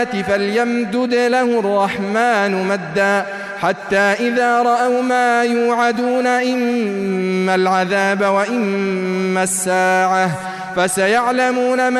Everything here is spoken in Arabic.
فليمدد له الرحمن مدا حتى إذا رأوا ما يوعدون إما العذاب وإما الساعة فسيعلمون